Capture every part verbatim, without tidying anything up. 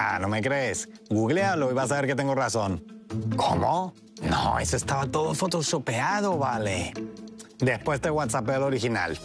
Ah, ¿no me crees? Googlealo y vas a ver que tengo razón. ¿Cómo? No, eso estaba todo photoshopeado, vale. Después te WhatsAppé el original.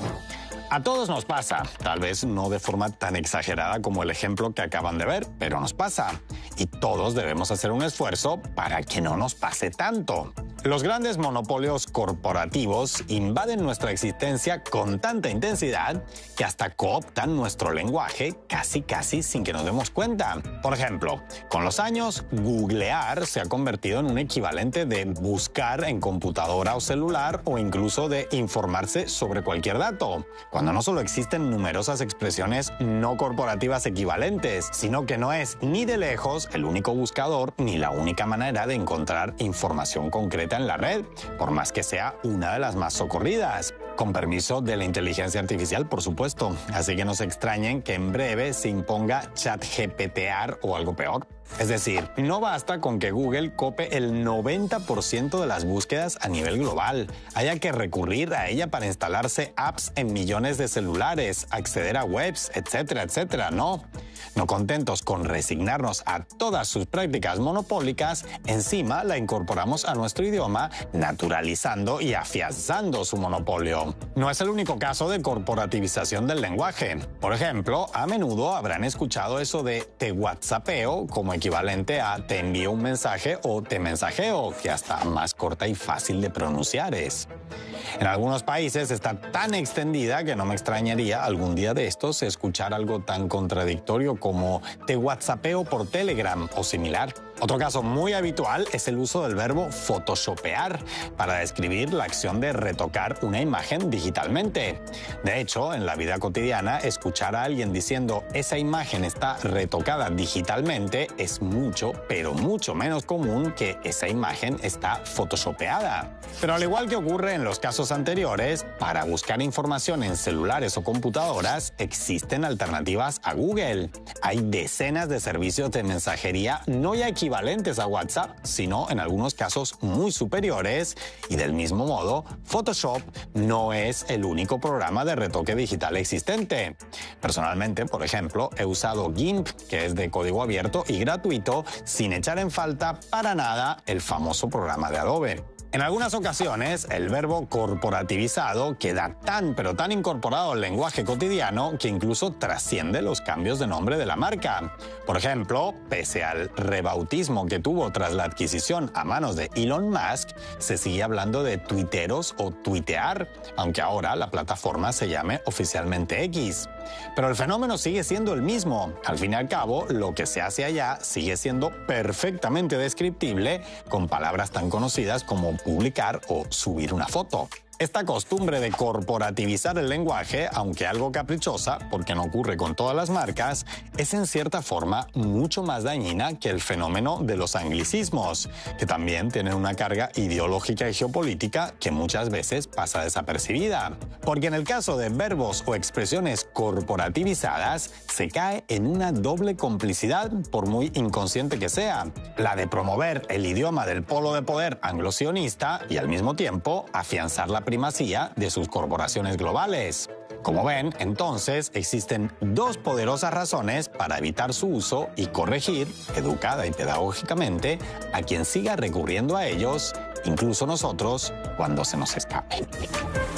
A todos nos pasa, tal vez no de forma tan exagerada como el ejemplo que acaban de ver, pero nos pasa. Y todos debemos hacer un esfuerzo para que no nos pase tanto. Los grandes monopolios corporativos invaden nuestra existencia con tanta intensidad que hasta cooptan nuestro lenguaje casi casi sin que nos demos cuenta. Por ejemplo, con los años, googlear se ha convertido en un equivalente de buscar en computadora o celular o incluso de informarse sobre cualquier dato, cuando no solo existen numerosas expresiones no corporativas equivalentes, sino que no es ni de lejos el único buscador ni la única manera de encontrar información concreta en la red, por más que sea una de las más socorridas. Con permiso de la inteligencia artificial, por supuesto. Así que no se extrañen que en breve se imponga ChatGPTar o algo peor. Es decir, no basta con que Google cope el noventa por ciento de las búsquedas a nivel global. Haya que recurrir a ella para instalarse apps en millones de celulares, acceder a webs, etcétera, etcétera. No. No contentos con resignarnos a todas sus prácticas monopólicas, encima la incorporamos a nuestro idioma, naturalizando y afianzando su monopolio. No es el único caso de corporativización del lenguaje. Por ejemplo, a menudo habrán escuchado eso de te whatsappeo como equivalente a te envío un mensaje o te mensajeo, que hasta más corta y fácil de pronunciar es. En algunos países está tan extendida que no me extrañaría algún día de estos escuchar algo tan contradictorio como te whatsappeo por Telegram o similar. Otro caso muy habitual es el uso del verbo photoshopear para describir la acción de retocar una imagen digitalmente. De hecho, en la vida cotidiana, escuchar a alguien diciendo esa imagen está retocada digitalmente es mucho, pero mucho menos común que esa imagen está photoshopeada. Pero al igual que ocurre en los casos anteriores, para buscar información en celulares o computadoras existen alternativas a Google. Hay decenas de servicios de mensajería no ya equivalentes a WhatsApp, sino en algunos casos muy superiores, y del mismo modo, Photoshop no es el único programa de retoque digital existente. Personalmente, por ejemplo, he usado GIMP, que es de código abierto y gratuito, sin echar en falta para nada el famoso programa de Adobe. En algunas ocasiones, el verbo corporativizado queda tan pero tan incorporado al lenguaje cotidiano que incluso trasciende los cambios de nombre de la marca. Por ejemplo, pese al rebautismo que tuvo tras la adquisición a manos de Elon Musk, se sigue hablando de tuiteros o tuitear, aunque ahora la plataforma se llame oficialmente X. Pero el fenómeno sigue siendo el mismo. Al fin y al cabo, lo que se hace allá sigue siendo perfectamente descriptible con palabras tan conocidas como publicar o subir una foto. Esta costumbre de corporativizar el lenguaje, aunque algo caprichosa, porque no ocurre con todas las marcas, es en cierta forma mucho más dañina que el fenómeno de los anglicismos, que también tienen una carga ideológica y geopolítica que muchas veces pasa desapercibida. Porque en el caso de verbos o expresiones corporativizadas, se cae en una doble complicidad, por muy inconsciente que sea, la de promover el idioma del polo de poder anglo-sionista y al mismo tiempo afianzar la primacía de sus corporaciones globales. Como ven, entonces existen dos poderosas razones para evitar su uso y corregir, educada y pedagógicamente, a quien siga recurriendo a ellos, incluso nosotros, cuando se nos escape.